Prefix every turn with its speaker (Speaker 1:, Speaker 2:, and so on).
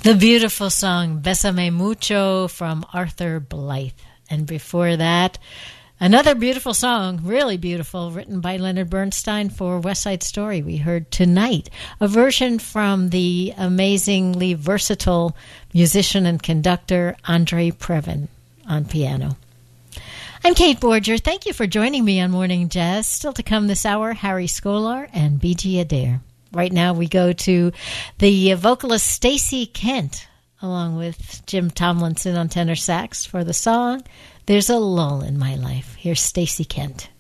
Speaker 1: The beautiful song Bésame Mucho from Arthur Blythe. And before that, another beautiful song, really beautiful, written by Leonard Bernstein for West Side Story. We heard Tonight, a version from the amazingly versatile musician and conductor Andre Previn on piano. I'm Kate Borger. Thank you for joining me on Morning Jazz. Still to come this hour, Harry Scolar and B.G. Adair. Right now we go to the vocalist Stacey Kent, along with Jim Tomlinson on tenor sax for the song There's a Lull in My Life. Here's Stacey Kent.